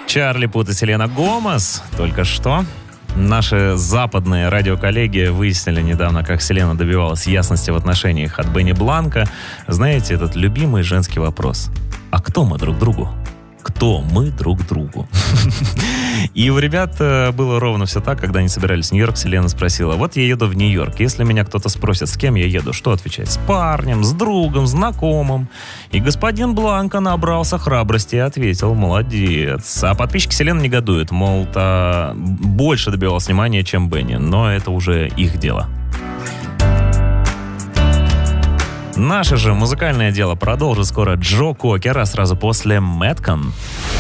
Чарли Пут и Селена Гомес. Только что наши западные радиоколлеги выяснили недавно, как Селена добивалась ясности в отношениях от Бенни Бланка. Знаете, этот любимый женский вопрос. А кто мы друг другу? Кто мы друг другу? И у ребят было ровно все так, когда они собирались в Нью-Йорк, Селена спросила: вот я еду в Нью-Йорк, если меня кто-то спросит, с кем я еду, что отвечать? С парнем, с другом, знакомым. И господин Бланко набрался храбрости и ответил: молодец. А подписчики Селены негодуют, мол, та больше добивалась внимания, чем Бенни, но это уже их дело. Наше же музыкальное дело продолжит скоро Джо Кокер, а сразу после Мэткон.